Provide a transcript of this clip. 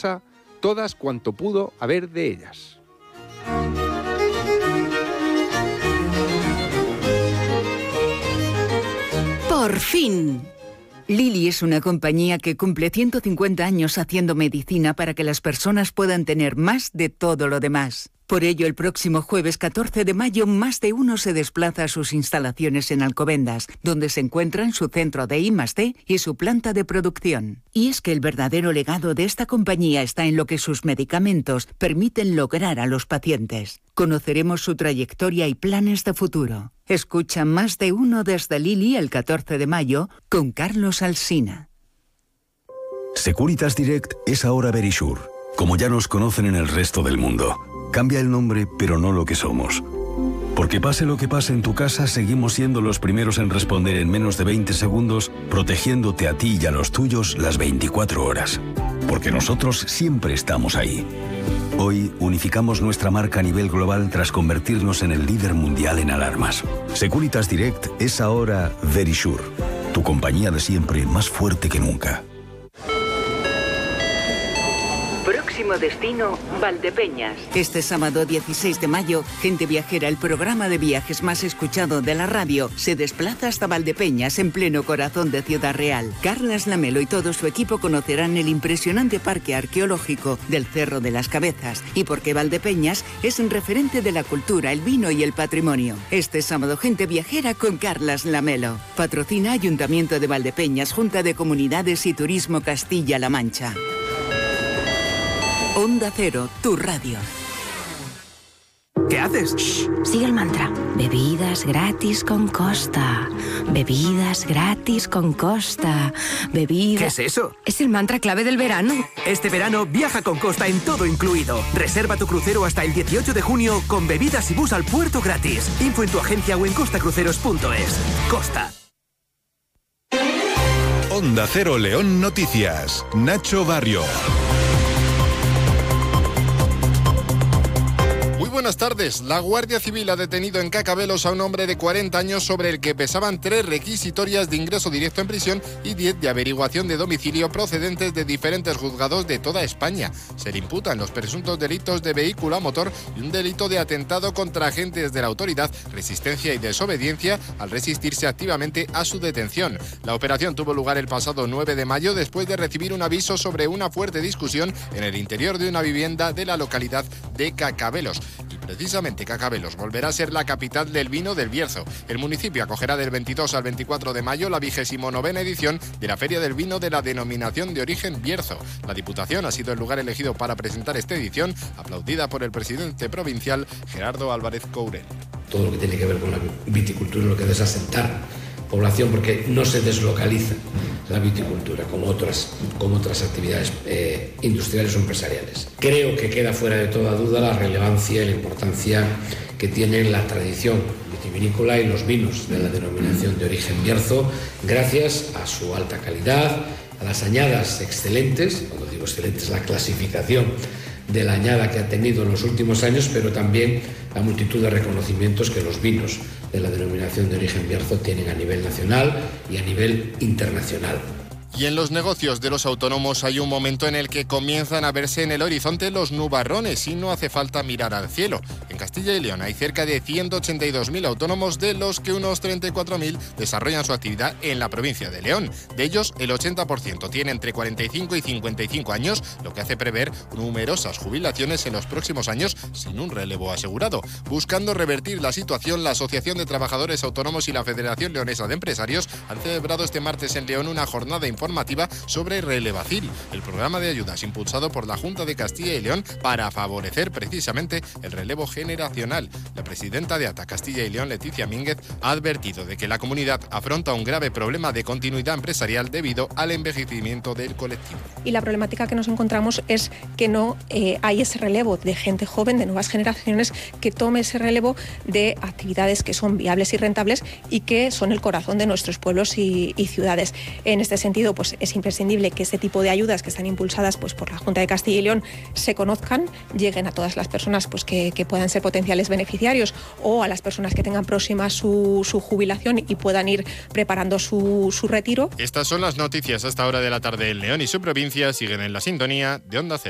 casa todas cuanto pudo haber de ellas. ¡Por fin! Lilly es una compañía que cumple 150 años haciendo medicina para que las personas puedan tener más de todo lo demás. Por ello, el próximo jueves 14 de mayo, más de uno se desplaza a sus instalaciones en Alcobendas, donde se encuentran su centro de I+D y su planta de producción. Y es que el verdadero legado de esta compañía está en lo que sus medicamentos permiten lograr a los pacientes. Conoceremos su trayectoria y planes de futuro. Escucha Más de uno desde Lilly el 14 de mayo con Carlos Alsina. Securitas Direct es ahora Verisure, como ya nos conocen en el resto del mundo. Cambia el nombre, pero no lo que somos. Porque pase lo que pase en tu casa, seguimos siendo los primeros en responder en menos de 20 segundos, protegiéndote a ti y a los tuyos las 24 horas. Porque nosotros siempre estamos ahí. Hoy unificamos nuestra marca a nivel global tras convertirnos en el líder mundial en alarmas. Securitas Direct es ahora Verisure, tu compañía de siempre más fuerte que nunca. Próximo destino, Valdepeñas. Este sábado 16 de mayo, Gente Viajera, el programa de viajes más escuchado de la radio, se desplaza hasta Valdepeñas, en pleno corazón de Ciudad Real. Carlas Lamelo y todo su equipo conocerán el impresionante parque arqueológico del Cerro de las Cabezas y por qué Valdepeñas es un referente de la cultura, el vino y el patrimonio. Este sábado, Gente Viajera con Carlas Lamelo. Patrocina Ayuntamiento de Valdepeñas, Junta de Comunidades y Turismo Castilla-La Mancha. Onda Cero, tu radio. ¿Qué haces? Shh, sigue el mantra. Bebidas gratis con Costa. Bebidas gratis con Costa. Bebidas... ¿Qué es eso? Es el mantra clave del verano. Este verano viaja con Costa en todo incluido. Reserva tu crucero hasta el 18 de junio con bebidas y bus al puerto gratis. Info en tu agencia o en costacruceros.es. Costa. Onda Cero León Noticias. Nacho Barrio. Buenas tardes. La Guardia Civil ha detenido en Cacabelos a un hombre de 40 años sobre el que pesaban 3 requisitorias de ingreso directo en prisión y 10 de averiguación de domicilio procedentes de diferentes juzgados de toda España. Se le imputan los presuntos delitos de vehículo a motor y un delito de atentado contra agentes de la autoridad, resistencia y desobediencia al resistirse activamente a su detención. La operación tuvo lugar el pasado 9 de mayo después de recibir un aviso sobre una fuerte discusión en el interior de una vivienda de la localidad de Cacabelos. Precisamente Cacabelos volverá a ser la capital del vino del Bierzo. El municipio acogerá del 22 al 24 de mayo la 29ª edición de la Feria del Vino de la denominación de origen Bierzo. La Diputación ha sido el lugar elegido para presentar esta edición, aplaudida por el presidente provincial Gerardo Álvarez Courel. Todo lo que tiene que ver con la viticultura, lo que es asentar población, porque no se deslocaliza la viticultura como otras actividades industriales o empresariales. Creo que queda fuera de toda duda la relevancia y la importancia que tienen la tradición vitivinícola y los vinos de la denominación de origen Bierzo, gracias a su alta calidad, a las añadas excelentes, cuando digo excelentes, la clasificación de la añada que ha tenido en los últimos años, pero también la multitud de reconocimientos que los vinos de la denominación de origen Bierzo tienen a nivel nacional y a nivel internacional. Y en los negocios de los autónomos hay un momento en el que comienzan a verse en el horizonte los nubarrones y no hace falta mirar al cielo. En Castilla y León hay cerca de 182.000 autónomos, de los que unos 34.000 desarrollan su actividad en la provincia de León. De ellos, el 80% tiene entre 45 y 55 años, lo que hace prever numerosas jubilaciones en los próximos años sin un relevo asegurado. Buscando revertir la situación, la Asociación de Trabajadores Autónomos y la Federación Leonesa de Empresarios han celebrado este martes en León una jornada informativa sobre Relevacil, el programa de ayudas impulsado por la Junta de Castilla y León para favorecer precisamente el relevo generacional. La presidenta de ATA Castilla y León, Leticia Mínguez, ha advertido de que la comunidad afronta un grave problema de continuidad empresarial debido al envejecimiento del colectivo. Y la problemática que nos encontramos es que no hay ese relevo de gente joven, de nuevas generaciones, que tome ese relevo de actividades que son viables y rentables y que son el corazón de nuestros pueblos y ciudades. En este sentido, pues es imprescindible que este tipo de ayudas que están impulsadas pues por la Junta de Castilla y León se conozcan, lleguen a todas las personas pues que puedan ser potenciales beneficiarios, o a las personas que tengan próxima su jubilación y puedan ir preparando su retiro. Estas son las noticias hasta hora de la tarde en León y su provincia. Siguen en la sintonía de Onda Cero.